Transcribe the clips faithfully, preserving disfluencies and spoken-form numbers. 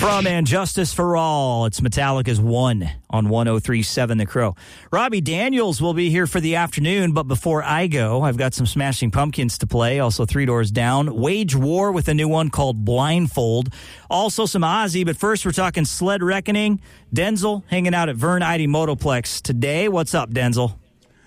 From And Justice for All, it's Metallica's One on one oh three point seven The Crow. Robbie Daniels will be here for the afternoon, but before I go, I've got some Smashing Pumpkins to play. Also, Three Doors Down, Wage War with a new one called Blindfold. Also, some Ozzy, but first we're talking Sled Reckoning. Denzel hanging out at Vern Idy Motoplex today. What's up, Denzel?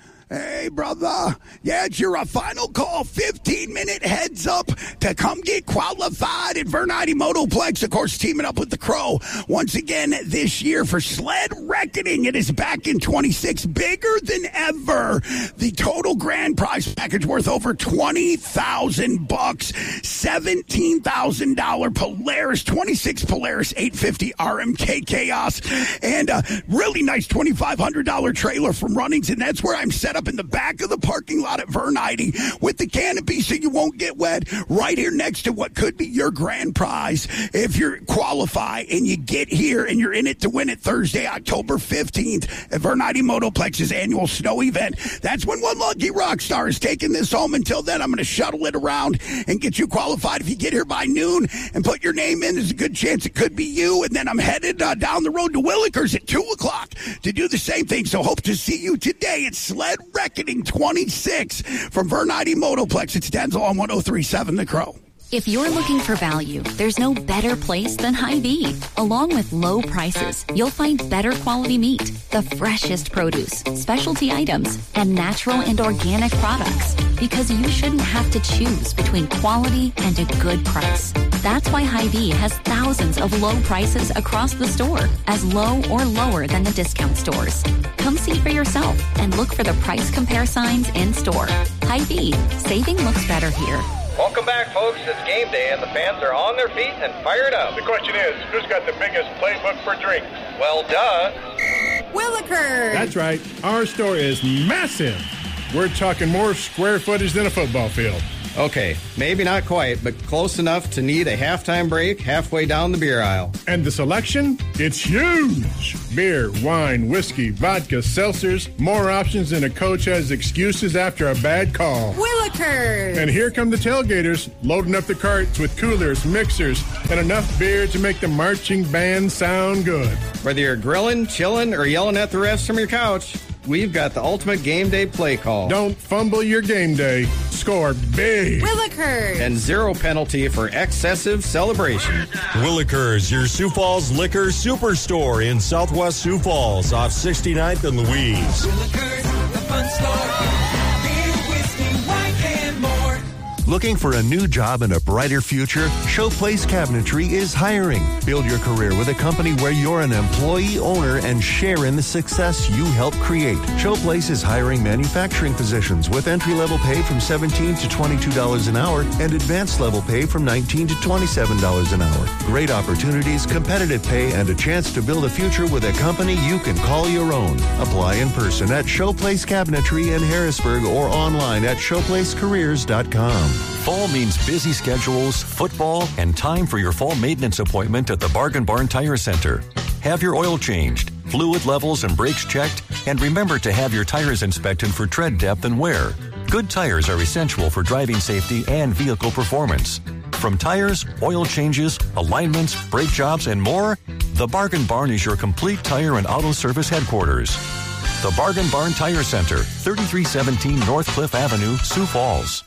Hey, brother. Yeah, it's your uh, final call, fifteen-minute heads up to come get qualified at Vern Idy Motoplex. Of course, teaming up with the Crow once again this year for Sled Reckoning. It is back in twenty-six, bigger than ever. The total grand prize package worth over twenty thousand bucks, seventeen thousand dollars Polaris, twenty-six Polaris eight fifty R M K Chaos, and a really nice twenty-five hundred dollars trailer from Runnings, and that's where I'm set up in the back of the parking lot at Vern Idy with the canopy so you won't get wet, right here next to what could be your grand prize if you qualify and you get here and you're in it to win it Thursday, October fifteenth at Vern Idy Motoplex's annual snow event. That's when one lucky rock star is taking this home. Until then, I'm going to shuttle it around and get you qualified. If you get here by noon and put your name in, there's a good chance it could be you. And then I'm headed uh, down the road to Willikers at two o'clock to do the same thing. So hope to see you today at Sled Reckoning twenty-six from Vern Idy Motoplex. It's Denzel on one oh three point seven The Crow. If you're looking for value, there's no better place than Hy-Vee. Along with low prices, you'll find better quality meat, the freshest produce, specialty items, and natural and organic products. Because you shouldn't have to choose between quality and a good price. That's why Hy-Vee has thousands of low prices across the store, as low or lower than the discount stores. Come see for yourself and look for the price compare signs in store. Hy-Vee, saving looks better here. Welcome back, folks. It's game day, and the fans are on their feet and fired up. The question is, who's got the biggest playbook for drinks? Well, duh. Willikers. That's right. Our store is massive. We're talking more square footage than a football field. Okay, maybe not quite, but close enough to need a halftime break halfway down the beer aisle. And the selection? It's huge. Beer, wine, whiskey, vodka, seltzers, more options than a coach has excuses after a bad call. Willikers. And here come the tailgaters, loading up the carts with coolers, mixers, and enough beer to make the marching band sound good. Whether you're grilling, chilling, or yelling at the refs from your couch, we've got the ultimate game day play call. Don't fumble your game day. Score big. Willikers. And zero penalty for excessive celebration. Willikers, your Sioux Falls Liquor Superstore in Southwest Sioux Falls off sixty-ninth and Louise. Willikers, the fun store. Beer, whiskey, wine, and more. Looking for a new job and a brighter future? Showplace Cabinetry is hiring. Build your career with a company where you're an employee owner and share in the success you help create. Showplace is hiring manufacturing positions with entry-level pay from seventeen to twenty-two dollars an hour and advanced level pay from nineteen to twenty-seven dollars an hour. Great opportunities, competitive pay, and a chance to build a future with a company you can call your own. Apply in person at Showplace Cabinetry in Harrisburg or online at showplace careers dot com. Fall means busy schedules, football, and time for your fall maintenance appointment at the Bargain Barn Tire Center. Have your oil changed, fluid levels and brakes checked, and remember to have your tires inspected for tread depth and wear. Good tires are essential for driving safety and vehicle performance. From tires, oil changes, alignments, brake jobs, and more, the Bargain Barn is your complete tire and auto service headquarters. The Bargain Barn Tire Center, thirty-three seventeen North Cliff Avenue, Sioux Falls.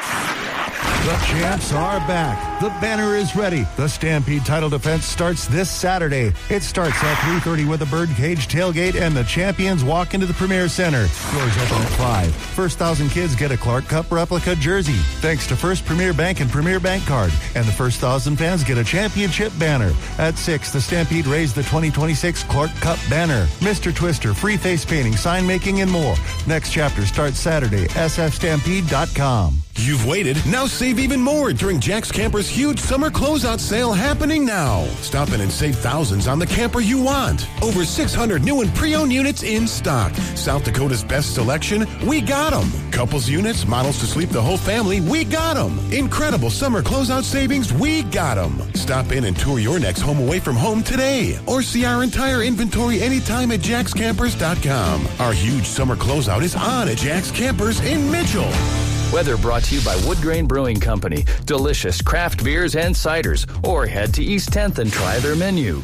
The champs are back. The banner is ready. The Stampede title defense starts this Saturday. It starts at three thirty with a birdcage tailgate, and the champions walk into the Premier Center. Doors open at five. First thousand kids get a Clark Cup replica jersey, thanks to First Premier Bank and Premier Bank Card. And the first thousand fans get a championship banner. At six, the Stampede raised the twenty twenty-six Clark Cup banner. Mister Twister, free face painting, sign making, and more. Next chapter starts Saturday. S F stampede dot com. You've waited. Now save even more during Jack's Camper's huge summer closeout sale happening now. Stop in and save thousands on the camper you want. Over six hundred new and pre-owned units in stock. South Dakota's best selection, we got them. Couples units, models to sleep the whole family, we got them. Incredible summer closeout savings, we got them. Stop in and tour your next home away from home today. Or see our entire inventory anytime at jacks campers dot com. Our huge summer closeout is on at Jack's Campers in Mitchell. Weather brought to you by Wood Grain Brewing Company. Delicious craft beers and ciders. Or head to East tenth and try their menu.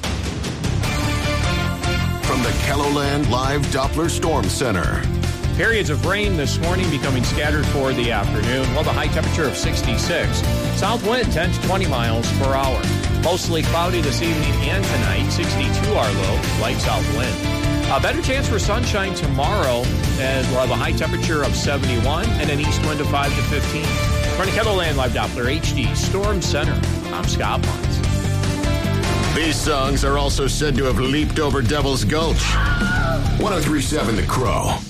From the KELOLAND Live Doppler Storm Center. Periods of rain this morning becoming scattered for the afternoon. Well, the high temperature of sixty-six. South wind ten to twenty miles per hour. Mostly cloudy this evening and tonight. sixty-two our low. Light south wind. A better chance for sunshine tomorrow as we'll have a high temperature of seventy-one and an east wind of five to fifteen. From the KELOLAND Live Doppler H D Storm Center, I'm Scott Mons. These songs are also said to have leaped over Devil's Gulch. one oh three point seven The Crow.